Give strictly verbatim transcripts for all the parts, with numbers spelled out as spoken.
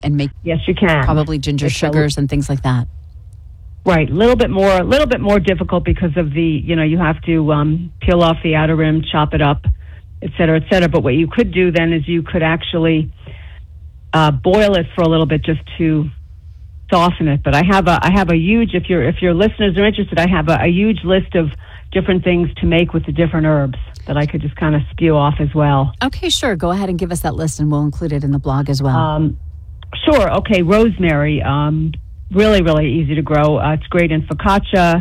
and make Yes, you can. probably ginger It's sugars a, and things like that. right, a little bit more, a little bit more difficult because of the, you know, you have to um, peel off the outer rim, chop it up, et cetera, et cetera. But what you could do then is you could actually uh, boil it for a little bit just to soften it. But I have a, I have a huge, if your if your listeners are interested, I have a, a huge list of different things to make with the different herbs that I could just kind of spew off as well. Okay, sure. Go ahead and give us that list, and we'll include it in the blog as well. Um, sure. Okay, rosemary. Um, really, really easy to grow. Uh, it's great in focaccia.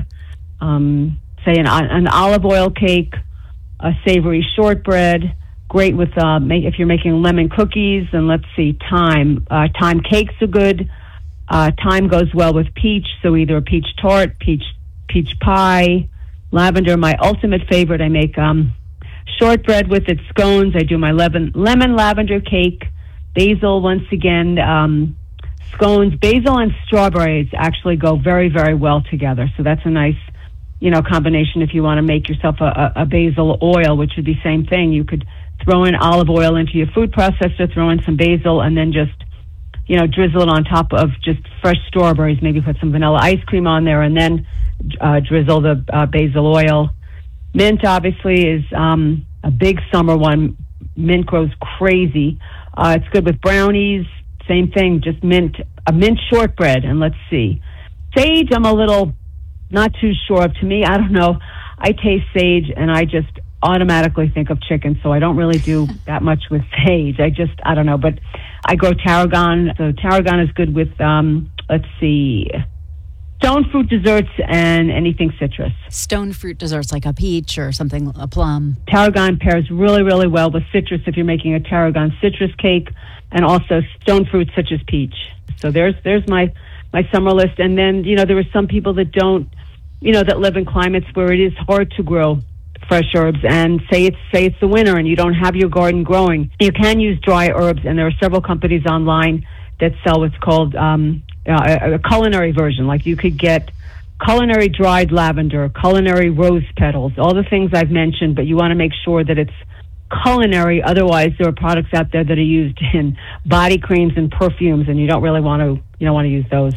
Um, say an, an olive oil cake, a savory shortbread. Great with uh, make, if you're making lemon cookies. And let's see, thyme. Uh, thyme cakes are good. Uh, thyme goes well with peach, so either a peach tart, peach peach pie, lavender. My ultimate favorite, I make um, shortbread with it, scones. I do my lemon lemon lavender cake, basil once again, um, scones. Basil and strawberries actually go very, very well together. So that's a nice, you know, combination if you want to make yourself a, a, a basil oil, which would be same thing. You could throw in olive oil into your food processor, throw in some basil, and then just you know, drizzle it on top of just fresh strawberries, maybe put some vanilla ice cream on there, and then uh, drizzle the uh, basil oil. Mint, obviously, is um, a big summer one. Mint grows crazy. Uh, it's good with brownies. Same thing, just mint, a mint shortbread. And let's see. Sage, I'm a little not too sure of. To me, I don't know. I taste sage, and I just automatically think of chicken, so I don't really do that much with sage. I just, I don't know, but I grow tarragon. So tarragon is good with, um, let's see, stone fruit desserts and anything citrus. Stone fruit desserts like a peach or something, a plum. Tarragon pairs really, really well with citrus if you're making a tarragon citrus cake, and also stone fruits such as peach. So there's there's my, my summer list. And then, you know, there are some people that don't, you know, that live in climates where it is hard to grow fresh herbs, and say it's say it's the winter and you don't have your garden growing. You can use dry herbs, and there are several companies online that sell what's called um, a, a culinary version. Like you could get culinary dried lavender, culinary rose petals, all the things I've mentioned, but you want to make sure that it's culinary. Otherwise, there are products out there that are used in body creams and perfumes, and you don't really want to you don't want to use those.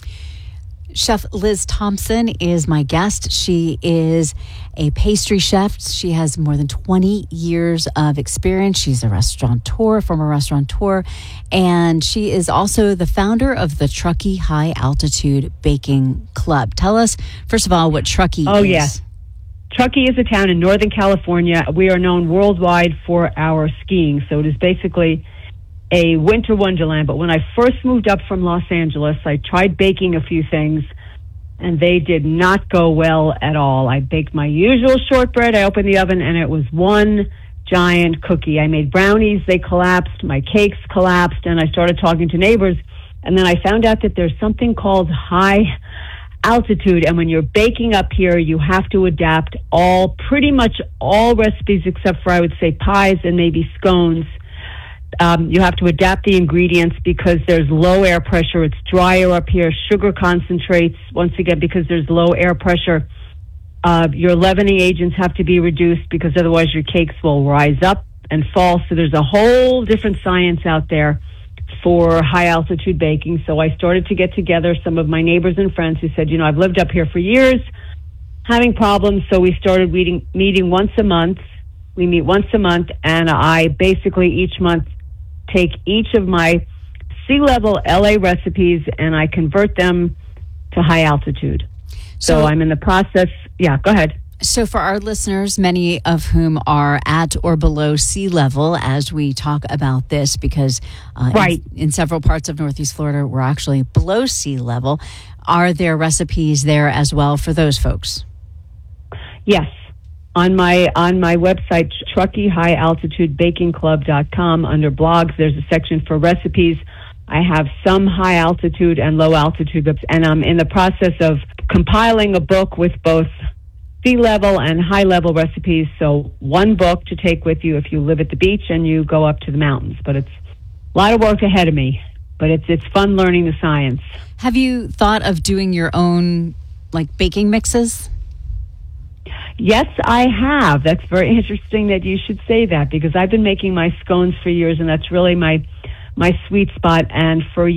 Chef Liz Thompson is my guest. She is a pastry chef. She has more than twenty years of experience. She's a restaurateur, former restaurateur, and she is also the founder of the Truckee High Altitude Baking Club. Tell us, first of all, what Truckee oh, is. Oh, yes. Truckee is a town in Northern California. We are known worldwide for our skiing, so it is basically a winter wonderland. But when I first moved up from Los Angeles, I tried baking a few things, and they did not go well at all. I baked my usual shortbread. I opened the oven, and it was one giant cookie. I made brownies. They collapsed. My cakes collapsed, and I started talking to neighbors. And then I found out that there's something called high altitude, and when you're baking up here, you have to adapt all, pretty much all recipes except for, I would say, pies and maybe scones. Um, you have to adapt the ingredients because there's low air pressure. It's drier up here. Sugar concentrates, once again, because there's low air pressure. Uh, your leavening agents have to be reduced because otherwise your cakes will rise up and fall. So there's a whole different science out there for high altitude baking. So I started to get together some of my neighbors and friends who said, you know, I've lived up here for years, having problems. So we started meeting, meeting once a month. We meet once a month, and I basically each month take each of my sea-level L A recipes and I convert them to high altitude. So, so I'm in the process. Yeah, go ahead. So for our listeners, many of whom are at or below sea level as we talk about this, because uh, right. in, in several parts of Northeast Florida, we're actually below sea level. Are there recipes there as well for those folks? Yes. On my on my website, Truckee High Altitude Baking Club dot com, under blogs, there's a section for recipes. I have some high altitude and low altitude, and I'm in the process of compiling a book with both sea level and high level recipes. So one book to take with you if you live at the beach and you go up to the mountains. But it's a lot of work ahead of me, but it's it's fun learning the science. Have you thought of doing your own like baking mixes? Yes, I have. That's very interesting that you should say that, because I've been making my scones for years, and that's really my my sweet spot. And for